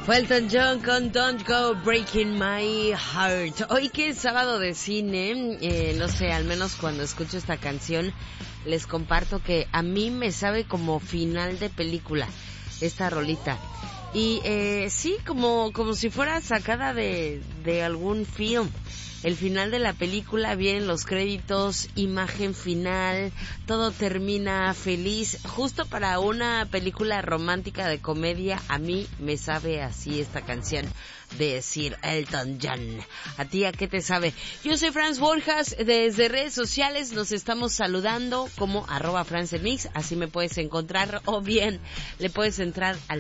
Fue Elton John con Don't Go Breaking My Heart. Hoy que es sábado de cine, no sé, al menos cuando escucho esta canción, les comparto que a mí me sabe como final de película esta rolita. Y sí, como si fuera sacada de algún film. El final de la película, vienen los créditos, imagen final, todo termina feliz. Justo para una película romántica de comedia, a mí me sabe así esta canción de Sir Elton John. ¿A ti a qué te sabe? Yo soy Franz Borjas, desde redes sociales nos estamos saludando como @FranzMix, así me puedes encontrar, o bien le puedes entrar al